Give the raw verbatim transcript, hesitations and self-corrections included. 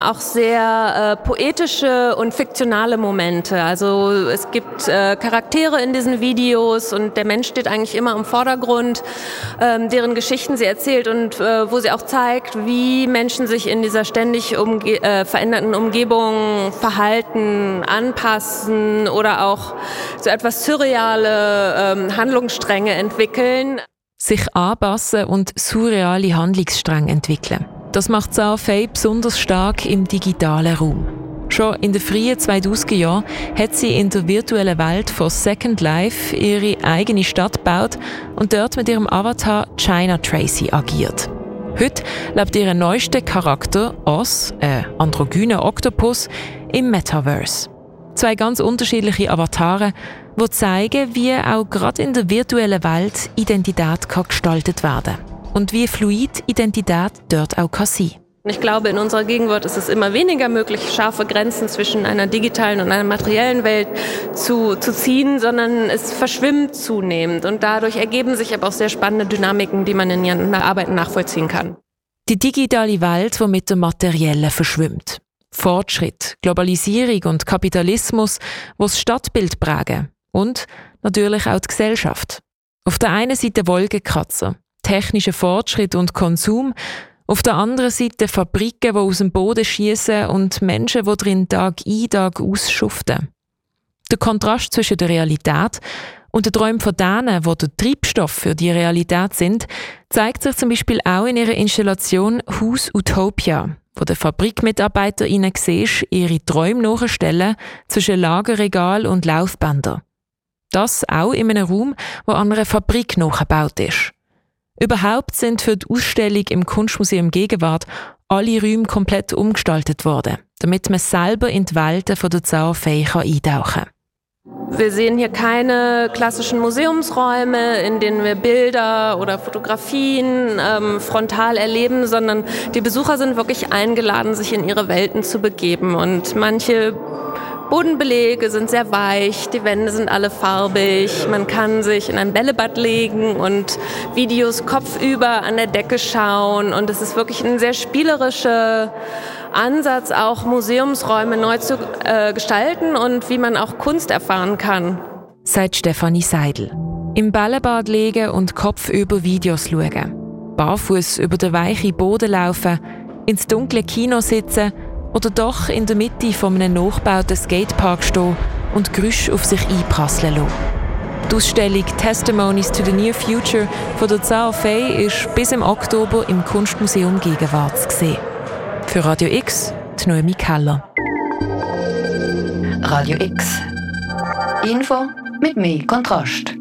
Auch sehr äh, poetische und fiktionale Momente. Also es gibt äh, Charaktere in diesen Videos und der Mensch steht eigentlich immer im Vordergrund, ähm, deren Geschichten sie erzählt und äh, wo sie auch zeigt, wie Menschen sich in dieser ständig umge- äh, veränderten Umgebung verhalten, anpassen oder auch so etwas surreale ähm, Handlungsstränge entwickeln. Sich anpassen und surreale Handlungsstränge entwickeln. Das macht Zhao Fei besonders stark im digitalen Raum. Schon in den frühen zweitausender Jahren hat sie in der virtuellen Welt von Second Life ihre eigene Stadt gebaut und dort mit ihrem Avatar China Tracy agiert. Heute lebt ihr neuester Charakter, Oz, ein androgyner Oktopus, im Metaverse. Zwei ganz unterschiedliche Avatare, die zeigen, wie auch gerade in der virtuellen Welt Identität kann gestaltet werden kann. Und wie fluid Identität dort auch kann sein. Ich glaube, in unserer Gegenwart ist es immer weniger möglich, scharfe Grenzen zwischen einer digitalen und einer materiellen Welt zu, zu ziehen, sondern es verschwimmt zunehmend. Und dadurch ergeben sich aber auch sehr spannende Dynamiken, die man in ihren Arbeiten nachvollziehen kann. Die digitale Welt, die mit der materiellen verschwimmt. Fortschritt, Globalisierung und Kapitalismus, die das Stadtbild prägen. Und natürlich auch die Gesellschaft. Auf der einen Seite Wolkenkratzer, technischer Fortschritt und Konsum, auf der anderen Seite Fabriken, die aus dem Boden schießen und Menschen, die drin Tag ein, Tag aus schuften. Der Kontrast zwischen der Realität und den Träumen von denen, die der Treibstoff für die Realität sind, zeigt sich zum Beispiel auch in ihrer Installation Haus Utopia, wo der FabrikmitarbeiterInnen siehst, ihre Träume nachstellen zwischen Lagerregal und Laufbändern. Das auch in einem Raum, der an einer Fabrik nachgebaut ist. Überhaupt sind für die Ausstellung im Kunstmuseum Gegenwart alle Räume komplett umgestaltet worden, damit man selber in die Welten von der Zhao Fei eintauchen kann. Wir sehen hier keine klassischen Museumsräume, in denen wir Bilder oder Fotografien ähm, frontal erleben, sondern die Besucher sind wirklich eingeladen, sich in ihre Welten zu begeben. Und manche Bodenbelege sind sehr weich, die Wände sind alle farbig, man kann sich in ein Bällebad legen und Videos kopfüber an der Decke schauen und es ist wirklich ein sehr spielerischer Ansatz, auch Museumsräume neu zu äh, gestalten und wie man auch Kunst erfahren kann. Sagt Stefanie Seidel. Im Bällebad liegen und kopfüber Videos schauen, barfuß über den weichen Boden laufen, ins dunkle Kino sitzen oder doch in der Mitte von einem nachgebauten Skatepark stehen und Geräusche auf sich einprasseln lassen. Die Ausstellung «Testimonies to the Near Future» von der Zhao Fei ist bis im Oktober im Kunstmuseum Gegenwart zu sehen. Für Radio X, die Noemi Keller. Radio X. Info mit mehr Kontrast.